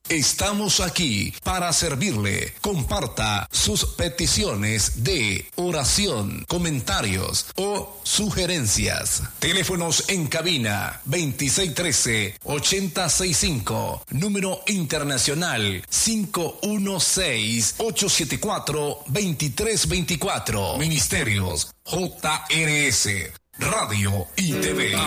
Estamos aquí para servirle. Comparta sus peticiones de oración, comentarios o sugerencias. Teléfonos en cabina 2613-8065. Número internacional 516-874-2324. Ministerios JRS, Radio y TV.